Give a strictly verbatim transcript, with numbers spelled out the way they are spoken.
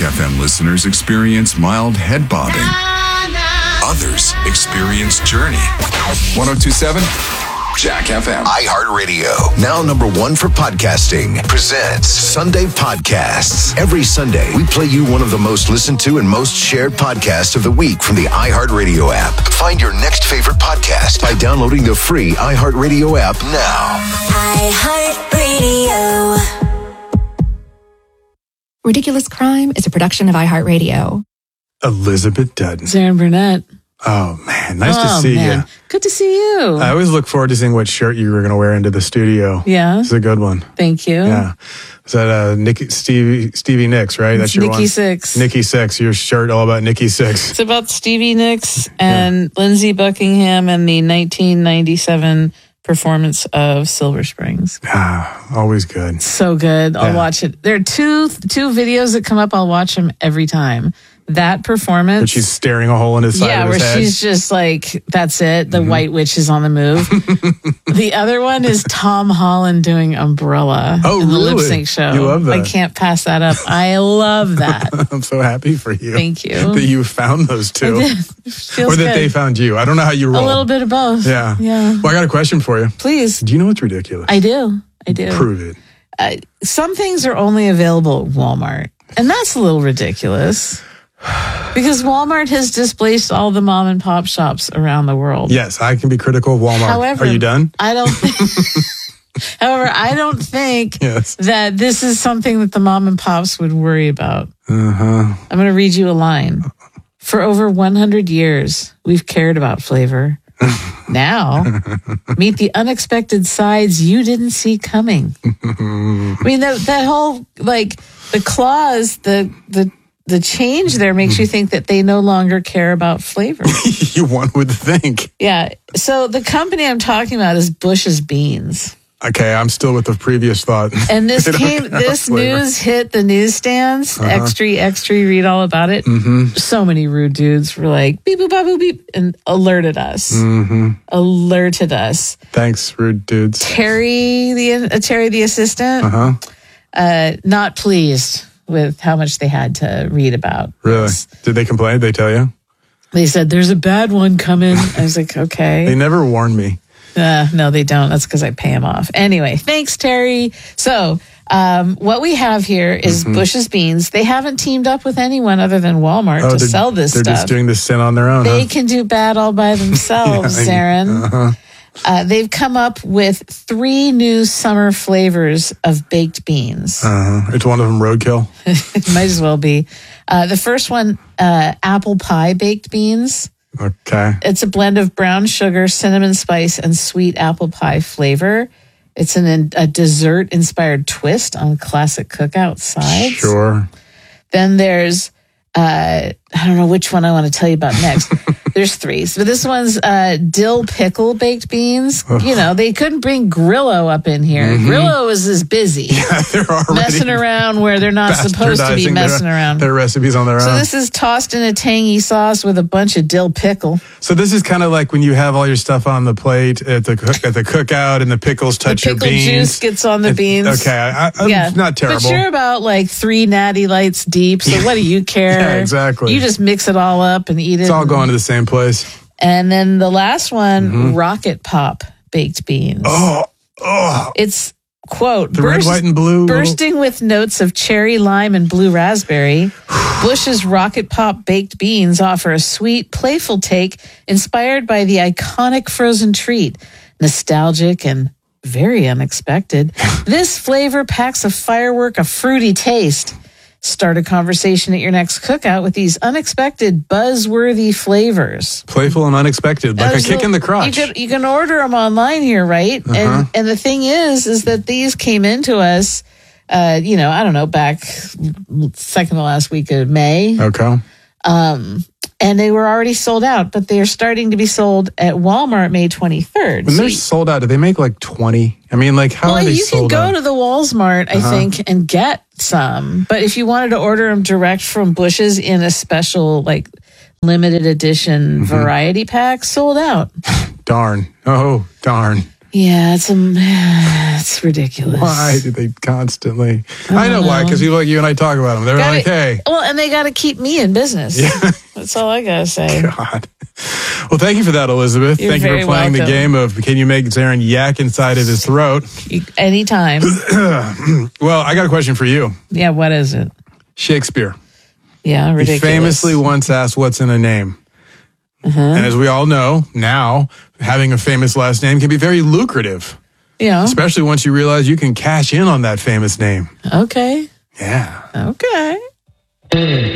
Jack F M listeners experience mild head bobbing. Others experience Journey. one oh two point seven Jack F M. iHeartRadio, now number one for podcasting, presents Sunday Podcasts. Every Sunday, we play you one of the most listened to and most shared podcasts of the week from the iHeartRadio app. Find your next favorite podcast by downloading the free iHeartRadio app now. iHeartRadio. Ridiculous Crime is a production of iHeartRadio. Elizabeth Dutton. Zarin Burnett. Oh, man. Nice oh, to see man. you. Good to see you. I always look forward to seeing what shirt you were going to wear into the studio. Yeah. It's a good one. Thank you. Yeah. Is that uh, Nikki, Stevie, Stevie Nicks, right? That's your Nikki one? Sixx. Nikki Sixx. Your shirt all about Nikki Sixx. It's about Stevie Nicks and yeah. Lindsey Buckingham and the nineteen ninety-seven performance of Silver Springs. Ah, always good. So good. I'll yeah. watch it. There are two two videos that come up. I'll watch them every time. That performance. But she's staring a hole in his side yeah, of his where head. she's just like, that's it. The mm-hmm. White Witch is on the move. The other one is Tom Holland doing Umbrella oh, in the really? lip sync show. You love that. I can't pass that up. I love that. I'm so happy for you. Thank you. That you found those two. I did. Feels or that good. they found you. I don't know how you roll. A little bit of both. Yeah. Yeah. Well, I got a question for you. Please. Do you know what's ridiculous? I do. I do. Prove it. Uh, some things are only available at Walmart, and that's a little ridiculous. Because Walmart has displaced all the mom and pop shops around the world. Yes, I can be critical of Walmart. However, are you done? I don't think, however, I don't think yes. that this is something that the mom and pops would worry about. Uh-huh. I'm going to read you a line. For over one hundred years, we've cared about flavor. Now, meet the unexpected sides you didn't see coming. I mean, that, that whole, like, the clause, the, the, The change there makes you think that they no longer care about flavor. You one would think. Yeah. So the company I'm talking about is Bush's Beans. Okay, I'm still with the previous thought. And this came, this news hit the newsstands. Uh-huh. Extra, extra, read all about it. Mm-hmm. So many rude dudes were like, beep, boop, boop, boop, beep, and alerted us. Mm-hmm. Alerted us. Thanks, rude dudes. Terry, the uh, Terry, the assistant, uh-huh. uh, not pleased with how much they had to read about. Really? This. Did they complain? Did they tell you? They said, there's a bad one coming. I was like, okay. They never warned me. Uh, no, they don't. That's because I pay them off. Anyway, thanks, Terry. So um, what we have here is mm-hmm. Bush's Beans. They haven't teamed up with anyone other than Walmart oh, to sell this they're stuff. They're just doing this sin on their own. They huh? can do bad all by themselves, yeah, Zarin. Uh-huh. Uh, they've come up with three new summer flavors of baked beans. Uh-huh. It's one of them roadkill. It might as well be. Uh, the first one, uh, apple pie baked beans. Okay. It's a blend of brown sugar, cinnamon spice, and sweet apple pie flavor. It's an, a dessert-inspired twist on classic cookout sides. Sure. Then there's, uh, I don't know which one I want to tell you about next. There's three. So this one's uh, dill pickle baked beans. Ugh. You know, they couldn't bring Grillo up in here. Mm-hmm. Grillo is as busy. Yeah, they're already messing around where they're not supposed to be messing their, around. Their recipes on their so own. So this is tossed in a tangy sauce with a bunch of dill pickle. So this is kind of like when you have all your stuff on the plate at the cook, at the cookout and the pickles touch the your beans. Pickle juice gets on the and, beans. Okay, I, I'm yeah. not terrible. But you're about like three natty lights deep, so what do you care? Yeah, exactly. You just mix it all up and eat it. It's all going to the same place. And then the last one, mm-hmm. Rocket Pop baked beans. Oh, oh. It's, quote, the burst, red, white, and blue. bursting with notes of cherry, lime, and blue raspberry. Bush's Rocket Pop baked beans offer a sweet, playful take inspired by the iconic frozen treat. Nostalgic and very unexpected. This flavor packs a firework of fruity taste. Start a conversation at your next cookout with these unexpected, buzzworthy flavors. Playful and unexpected, like As a kick a, in the crotch. You can, you can order them online here, right? Uh-huh. And and the thing is, is that these came into us, uh, you know, I don't know, back second to last week of May. Okay. Um, and they were already sold out, but they are starting to be sold at Walmart May twenty-third. When so they're you, sold out, do they make like twenty? I mean, like, how well, are they you sold can go out? to the Walmart, I uh-huh. think, and get some. But if you wanted to order them direct from Bush's in a special, like, limited edition mm-hmm. variety pack, sold out. Darn. Oh, darn. Yeah, it's um, it's ridiculous. Why do they constantly? I, I know why, because people like you and I talk about them. They're Gotta, like, hey. Well, and they got to keep me in business. Yeah. That's all I got to say. God. Well, thank you for that, Elizabeth. You're thank you very for playing welcome. the game of can you make Zarin yak inside of his throat? You, anytime. Well, I got a question for you. Yeah, what is it? Shakespeare. Yeah, ridiculous. He famously once asked, what's in a name? Uh-huh. And as we all know, now, having a famous last name can be very lucrative. Yeah. Especially once you realize you can cash in on that famous name. Okay. Yeah. Okay.